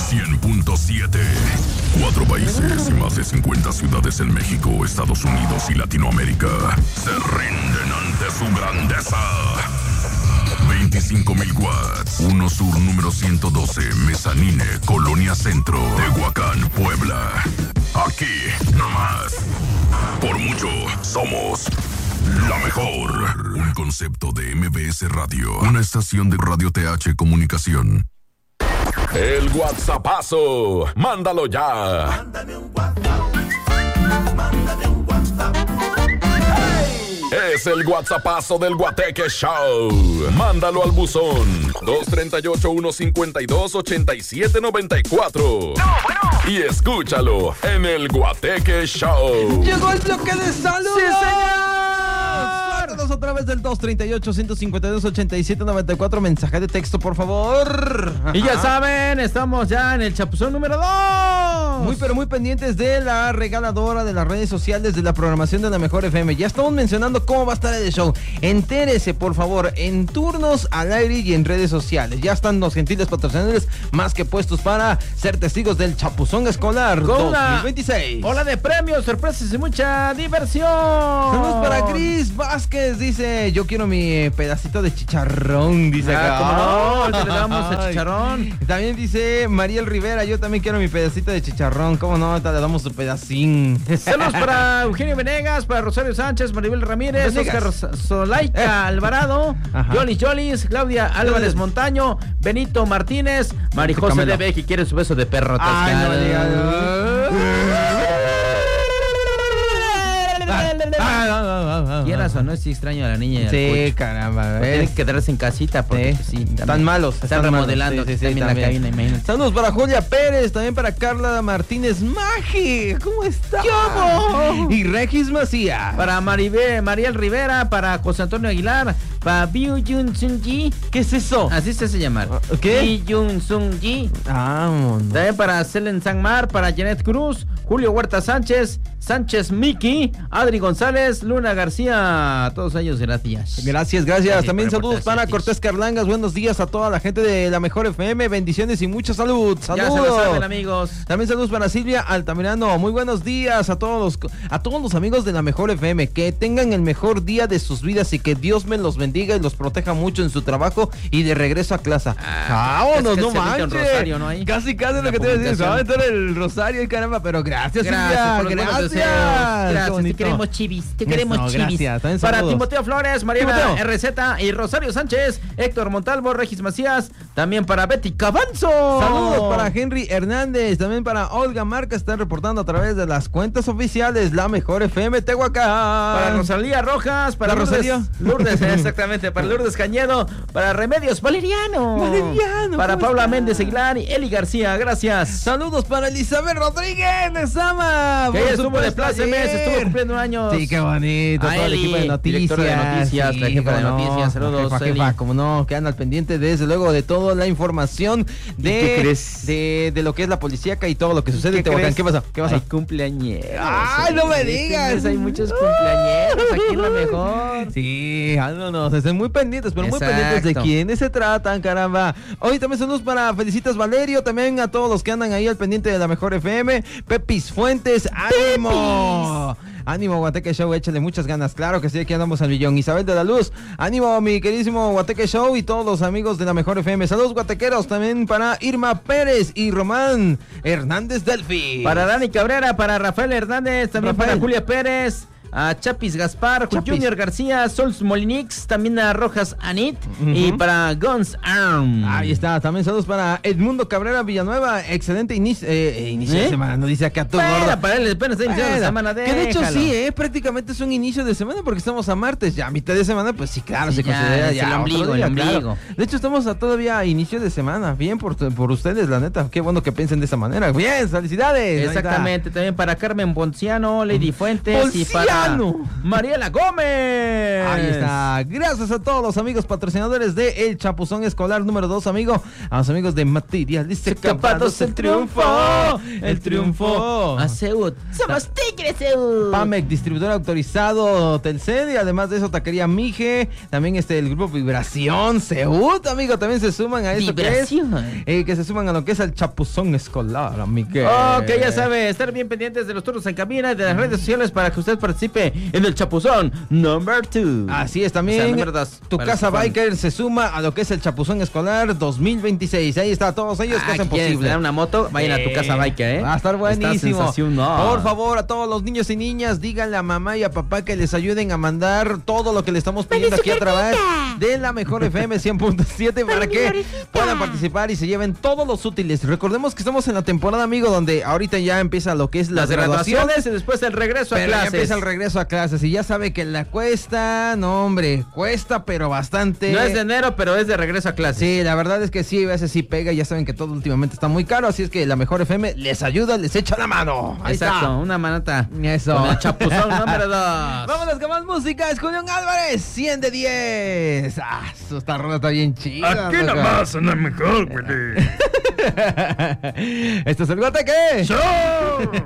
100.7. 4 países y más de 50 ciudades en México, Estados Unidos y Latinoamérica se rinden ante su grandeza. 25,000 watts. 1 Sur número 112, Mezanine, Colonia Centro, Tehuacán, Puebla. Aquí, nomás. Por mucho, somos la mejor. Un concepto de MBS Radio. Una estación de Radio TH Comunicación. El WhatsAppazo. Mándalo ya. Mándame un WhatsApp. Mándame un WhatsApp. Es el WhatsAppazo del Guateque Show. Mándalo al buzón 238-152-8794. Y escúchalo en el Guateque Show. Llegó el bloque de salud. ¡Sí, señor! Márcanos a través del 238-152-8794. Mensaje de texto, por favor. Y ya saben, estamos ya en el chapuzón número 2. Muy pero muy pendientes de la regaladora, de las redes sociales, de la programación de la Mejor FM. Ya estamos mencionando cómo va a estar el show. Entérese, por favor, en turnos al aire y en redes sociales. Ya están los gentiles patrocinadores más que puestos para ser testigos del Chapuzón Escolar 2026. Hola de premios, sorpresas y mucha diversión. Saludos para Cris Vázquez, dice, yo quiero mi pedacito de chicharrón, dice acá. ¿Cómo no? Ahorita le damos el chicharrón. También dice Mariel Rivera, yo también quiero mi pedacito de chicharrón, ¿cómo no? Ahorita le damos su pedacín. Saludos para Eugenio Venegas, para Rosario Sánchez, Maribel Ramírez, Oscar Zolaika Alvarado, Yolis, Claudia Álvarez Montaño, Benito Martínez, Marijose de B, que quiere su beso de perro atascado. Quieras o no, es extraño a la niña. Sí, caramba. Tienen que quedarse en casita porque sí, están malos. Están remodelando también la cabina, imagínate. Saludos para Julia Pérez, también para Carla Martínez Magi. ¿Cómo está? Y Regis Macías. Para Mariel Rivera, para José Antonio Aguilar, para Biu Yun Sung Ji. ¿Qué es eso? Así se hace llamar. ¿Qué? Biu Yun Sung Ji. Vámonos. También para Selen Sangmar, para Janet Cruz, Julio Huerta Sánchez Miki, Adri González, Luna García, a todos ellos, gracias. Gracias. También saludos para Cortés Carlangas, buenos días a toda la gente de la Mejor FM, bendiciones y mucha salud. Saludos. Ya se lo saben, amigos. También saludos para Silvia Altamirano, muy buenos días a todos los amigos de la Mejor FM, que tengan el mejor día de sus vidas y que Dios me los bendiga y los proteja mucho en su trabajo y de regreso a clase. Vámonos, no manches. Rosario, ¿no? Casi lo que te voy a decir, se va a meter el rosario y caramba, pero gracias Silvia, gracias. Te queremos chivis, chivis. Gracias. Para Timoteo Flores, Mariana RZ y Rosario Sánchez, Héctor Montalvo, Regis Macías, también para Betty Cabanzo. Saludos para Henry Hernández, también para Olga Marca, están reportando a través de las cuentas oficiales La Mejor FM Tehuacán. Para Rosalía Rojas, para Lourdes, exactamente, para Lourdes Cañedo, para Remedios Valeriano. Para Paula Méndez Aguilar y Eli García, gracias. Saludos para Elizabeth Rodríguez de Sama. Que ella estuvo de Plácemes, estuvo cumpliendo años. Sí, qué bonito. Todo el equipo de noticias. La jefa de noticias. Saludos, jefa, como no, quedan al pendiente desde luego de toda la información de lo que es la policíaca y todo lo que sucede en Tehuacán. ¿Qué pasa? Hay cumpleañeros. ¡Ay, no me digas! Hay muchos cumpleañeros aquí en La Mejor. Sí, vámonos, estén muy pendientes, pero muy pendientes de quiénes se tratan, caramba. Hoy también saludos para Felicitas Valerio, también a todos los que andan ahí al pendiente de La Mejor FM. Pepis Fuentes, ánimo. Ánimo, Guateque Show, échale muchas ganas. Claro que sí, aquí andamos al millón. Isabel de la Luz, ánimo, mi queridísimo Guateque Show y todos los amigos de La Mejor FM. Saludos, guatequeros, también para Irma Pérez y Román Hernández Delfi. Para Dani Cabrera, para Rafael Hernández, también para Julia Pérez, a Chapis Gaspar, Junior García, Sols Molinix, también a Rojas Anit y para Guns Arm. Ahí está, también saludos para Edmundo Cabrera Villanueva, excelente inicio de semana, no dice acá todo gordo. Para él apenas está iniciando la semana, que de hecho sí, prácticamente es un inicio de semana porque estamos a martes, ya a mitad de semana, pues sí, claro, se considera ya el ombligo. Claro. De hecho estamos todavía a inicio de semana, bien por ustedes, la neta, qué bueno que piensen de esa manera, bien, felicidades. Exactamente, también para Carmen Ponciano, Lady Fuentes y para Mariela Gómez. Ahí está. Gracias a todos los amigos patrocinadores de El Chapuzón Escolar número 2, amigo. A los amigos de Materiales Capados, el triunfo. El triunfo. A Seúl. Somos Tigres Seúl. Pamec, distribuidor autorizado Telcel. Y además de eso, Taquería Mije. También el grupo Vibración Seúl, amigo. También se suman a esto que se suman a lo que es el Chapuzón Escolar, amigo. Ok, ya sabe, estar bien pendientes de los turnos en cabina y de las redes sociales para que usted participe en el Chapuzón number 2. Así es, también tu casa biker se suma a lo que es el Chapuzón Escolar 2026. Ahí está, todos ellos que hacen posible. Una moto, vayan a tu casa biker, Va a estar buenísimo. Por favor, a todos los niños y niñas, díganle a mamá y a papá que les ayuden a mandar todo lo que le estamos pidiendo aquí a través de la mejor FM 100.7 para que puedan participar y se lleven todos los útiles. Recordemos que estamos en la temporada, amigo, donde ahorita ya empieza lo que es las graduaciones y después el regreso a clases. Ya empieza el regreso a clases y ya sabe que la cuesta, no hombre, cuesta pero bastante. No es de enero, pero es de regreso a clases. Sí, la verdad es que sí, a veces sí pega, ya saben que todo últimamente está muy caro, así es que la mejor FM les ayuda, les echa la mano. Ahí está. Una manota. Eso. Con el Chapuzón número 2. Vámonos con más música, es Julián Álvarez, 100 de 10. Esta rola está bien chida. Aquí nomás en la mejor, güey. Esto es el Guateque Show.